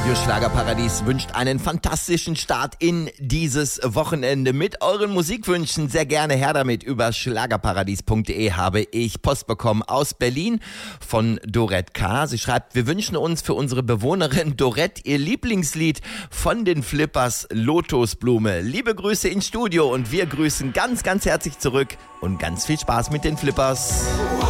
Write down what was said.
Radio Schlagerparadies wünscht einen fantastischen Start in dieses Wochenende mit euren Musikwünschen. Sehr gerne her damit. Über schlagerparadies.de habe ich Post bekommen aus Berlin von Dorette K. Sie schreibt, wir wünschen uns für unsere Bewohnerin Dorette ihr Lieblingslied von den Flippers, Lotusblume. Liebe Grüße ins Studio und wir grüßen ganz, ganz herzlich zurück und ganz viel Spaß mit den Flippers.